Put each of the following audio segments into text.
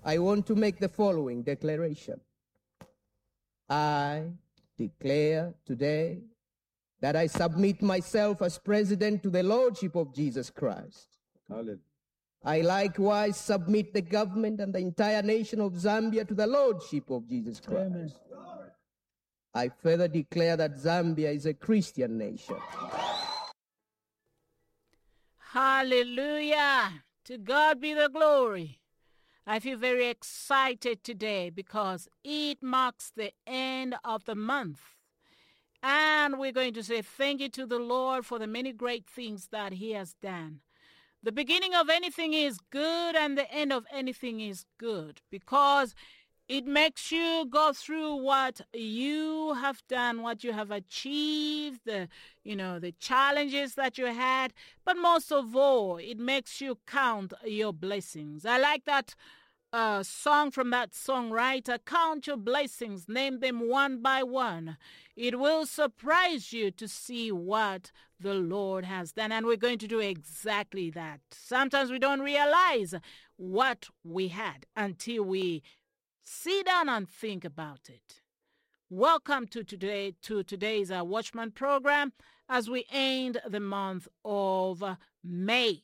I want to make the following declaration. I declare today that I submit myself as president to the Lordship of Jesus Christ. Hallelujah. I likewise submit the government and the entire nation of Zambia to the Lordship of Jesus Christ. Amen. I further declare that Zambia is a Christian nation. Hallelujah! To God be the glory. I feel very excited today because it marks the end of the month. And we're going to say thank you to the Lord for the many great things that He has done. The beginning of anything is good and the end of anything is good because it makes you go through what you have done, what you have achieved, the challenges that you had. But most of all, it makes you count your blessings. I like that song from that songwriter. Count your blessings, name them one by one. It will surprise you to see what the Lord has done. And we're going to do exactly that. Sometimes we don't realize what we had until we sit down and think about it. Welcome to today's Watchman program as we end the month of May.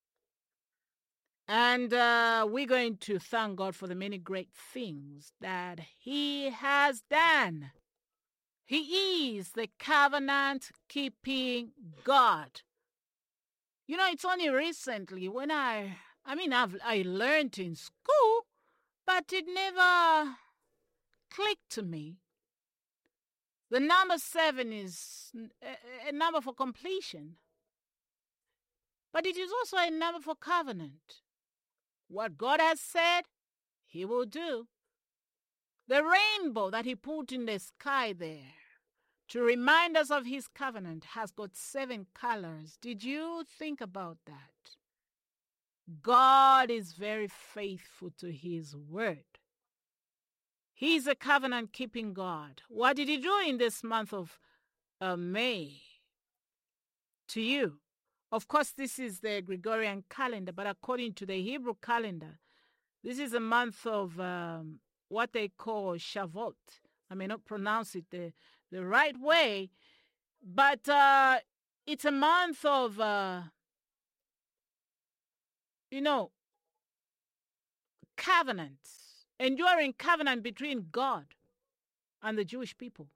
And we're going to thank God for the many great things that He has done. He is the covenant-keeping God. You know, it's only recently when I learned in school, but it never clicked to me. The number 7 is a number for completion, but it is also a number for covenant. What God has said, He will do. The rainbow that He put in the sky there to remind us of His covenant has got 7 colors. Did you think about that? God is very faithful to His word. He's a covenant-keeping God. What did He do in this month of May to you? Of course, this is the Gregorian calendar, but according to the Hebrew calendar, this is a month of what they call Shavuot. I may not pronounce it the right way, but it's a month of, covenants, enduring covenant between God and the Jewish people.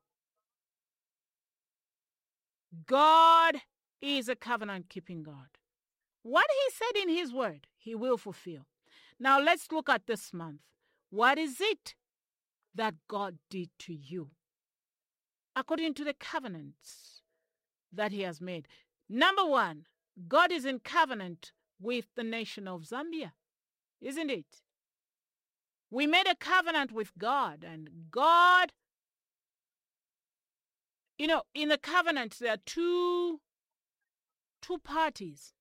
God is a covenant-keeping God. What He said in His word, He will fulfill. Now let's look at this month. What is it that God did to you according to the covenants that He has made? Number 1, God is in covenant with the nation of Zambia, isn't it? We made a covenant with God, and God, in the covenant there are two parties.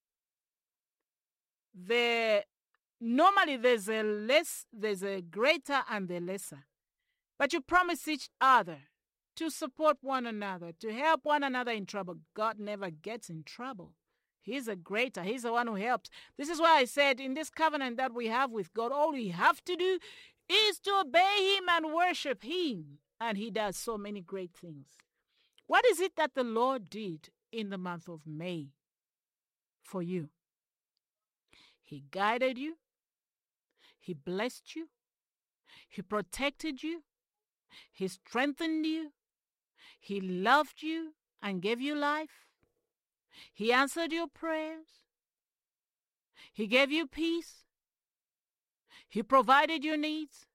Normally there's a greater and the lesser. But you promise each other to support one another, to help one another in trouble. God never gets in trouble. He's a greater. He's the one who helps. This is why I said in this covenant that we have with God, all we have to do is to obey Him and worship Him. And He does so many great things. What is it that the Lord did in the month of May for you? He guided you. He blessed you. He protected you. He strengthened you. He loved you and gave you life. He answered your prayers. He gave you peace. He provided your needs.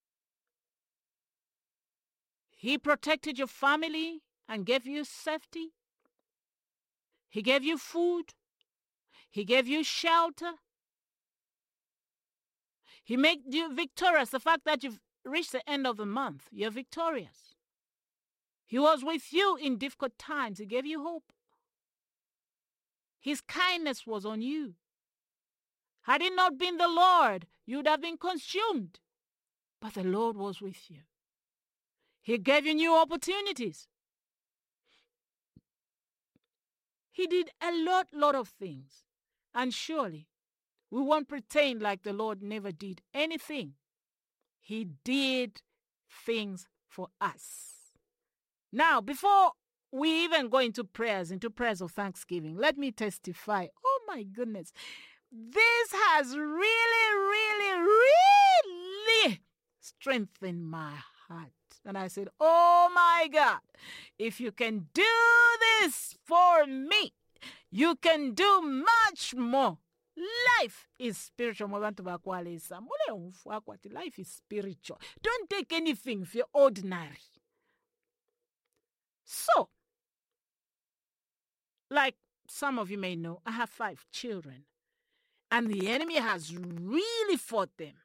He protected your family and gave you safety. He gave you food. He gave you shelter. He made you victorious. The fact that you've reached the end of the month, you're victorious. He was with you in difficult times. He gave you hope. His kindness was on you. Had it not been the Lord, you would have been consumed. But the Lord was with you. He gave you new opportunities. He did a lot of things. And surely, We won't pretend like the Lord never did anything. He did things for us. Now, before we even go into prayers of thanksgiving, let me testify. Oh my goodness. This has really strengthened my heart. And I said, oh my God, if you can do this for me, you can do much more. Life is spiritual. Life is spiritual. Don't take anything for ordinary. So, like some of you may know, I have 5 children. And the enemy has really fought them.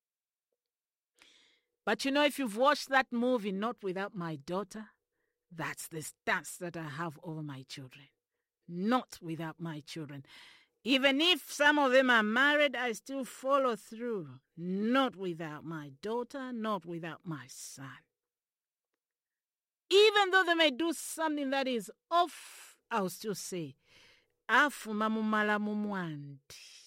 But you know, if you've watched that movie, Not Without My Daughter, that's the stance that I have over my children. Not without my children. Even if some of them are married, I still follow through. Not without my daughter, not without my son. Even though they may do something that is off, I'll still say, afuma mumala mumwandi.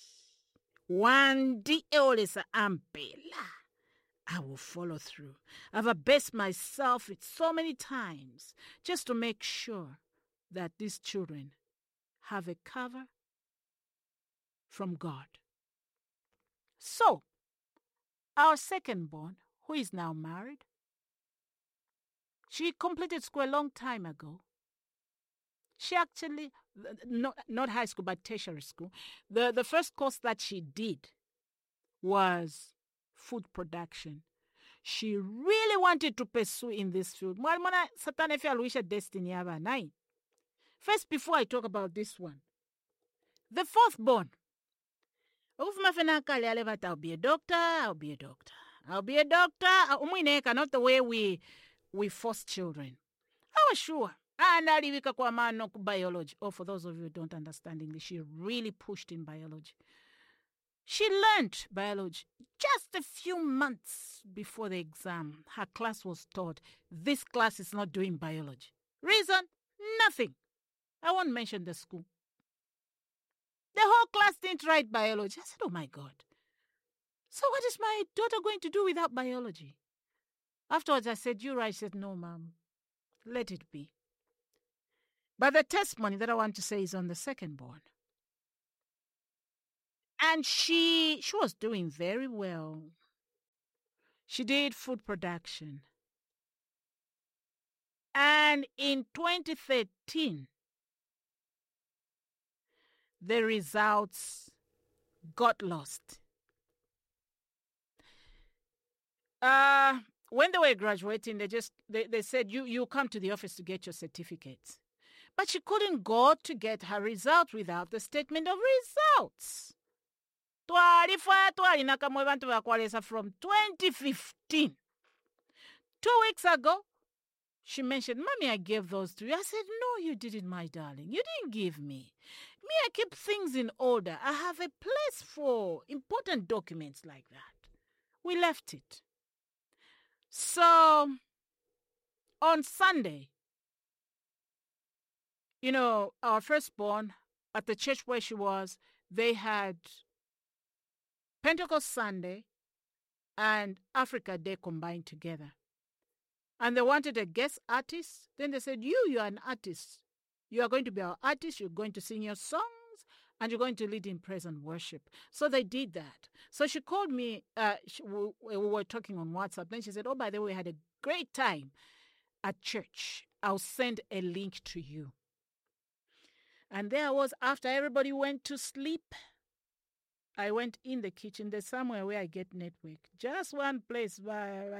Wandi eolesa ampela. I will follow through. I've abased myself so many times just to make sure that these children have a cover from God. So, our second born, who is now married, she completed school a long time ago. She actually, not high school, but tertiary school. The first course that she did was food production. She really wanted to pursue in this field. First, before I talk about this one, the fourth born. I'll be a doctor, I'll be a doctor. I'll be a doctor. Not the way we force children. I was sure. And biology. Oh, for those of you who don't understand English, she really pushed in biology. She learned biology just a few months before the exam. Her class was told, this class is not doing biology. Reason? Nothing. I won't mention the school. The whole class didn't write biology. I said, oh my God. So what is my daughter going to do without biology? Afterwards, I said, you're right. She said, no, Mom. Let it be. But the testimony that I want to say is on the second born. And she was doing very well. She did food production. And in 2013, the results got lost. When they were graduating, they said, you come to the office to get your certificates. But she couldn't go to get her result without the statement of results. From 2015. 2 weeks ago, she mentioned, Mommy, I gave those to you. I said, no, you didn't, my darling. You didn't give me. Me, I keep things in order. I have a place for important documents like that. We left it. So, on Sunday, our firstborn, at the church where she was, they had Pentecost Sunday and Africa Day combined together. And they wanted a guest artist. Then they said, you are an artist. You are going to be our artist. You're going to sing your songs. And you're going to lead in praise and worship. So they did that. So she called me. We were talking on WhatsApp. Then she said, oh, by the way, we had a great time at church. I'll send a link to you. And there I was, after everybody went to sleep, I went in the kitchen. There's somewhere where I get network. Just one place. But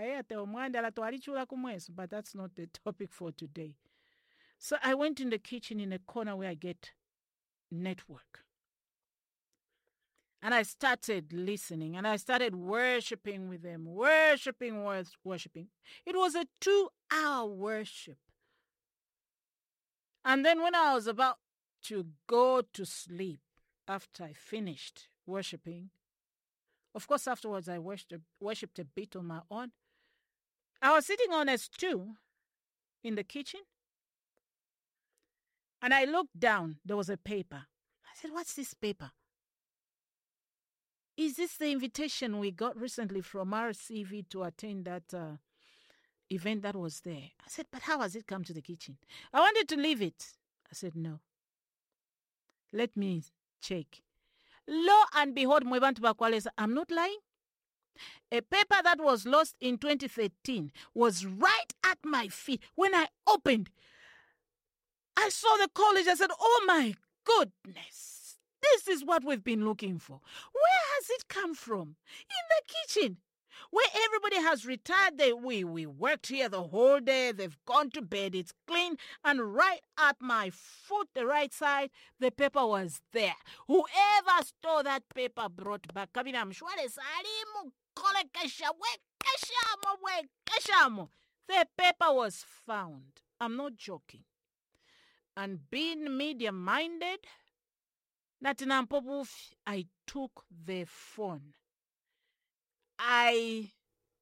that's not the topic for today. So I went in the kitchen in a corner where I get network. And I started listening. And I started worshiping with them. Worshiping. It was a 2-hour worship. And then when I was about to go to sleep, after I finished worshiping, of course, afterwards I worshipped a bit on my own. I was sitting on a stool in the kitchen, and I looked down. There was a paper. I said, what's this paper? is this the invitation we got recently from RCV to attend that event that was there? I said, but how has it come to the kitchen? I wanted to leave it. I said, no. Let me check. Lo and behold, I'm not lying. A paper that was lost in 2013 was right at my feet. When I opened, I saw the college. I said, oh my goodness, this is what we've been looking for. Where has it come from? In the kitchen, where everybody has retired. We worked here the whole day. They've gone to bed. It's clean. And right at my foot, the right side, the paper was there. Whoever stole that paper brought back. The paper was found. I'm not joking. And being media-minded, I took the phone. I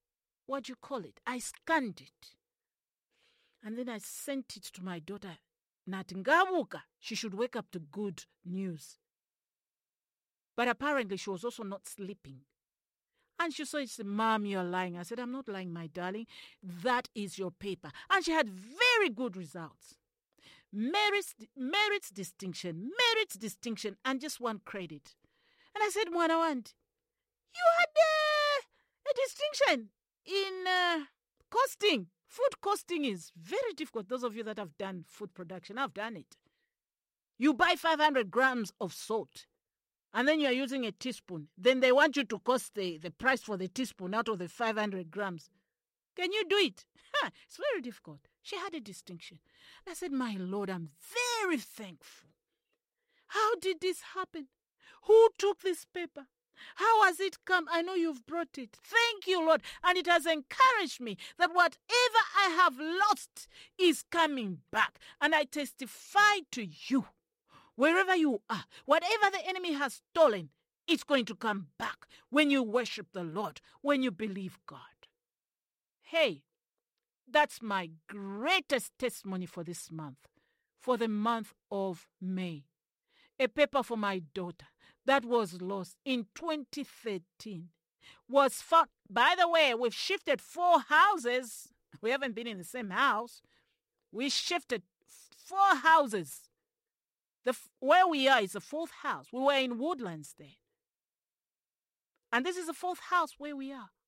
scanned it. And then I sent it to my daughter. Natingabuka, she should wake up to good news. But apparently she was also not sleeping. And she said, Mom, you're lying. I said, I'm not lying, my darling. That is your paper. And she had very good results. Merits distinction, and just one credit. And I said, Mwanawandi, you had a distinction in costing. Food costing is very difficult. Those of you that have done food production, I've done it. You buy 500 grams of salt, and then you're using a teaspoon. Then they want you to cost the price for the teaspoon out of the 500 grams. Can you do it? It's very difficult. She had a distinction. I said, my Lord, I'm very thankful. How did this happen? Who took this paper? How has it come? I know you've brought it. Thank you, Lord. And it has encouraged me that whatever I have lost is coming back. And I testify to you, wherever you are, whatever the enemy has stolen, it's going to come back when you worship the Lord, when you believe God. Hey, that's my greatest testimony for this month, for the month of May. A paper for my daughter that was lost in 2013 was found. By the way, we've shifted 4 houses. We haven't been in the same house. We shifted 4 houses. Where we are is the 4th house. We were in Woodlands then. And this is the 4th house where we are.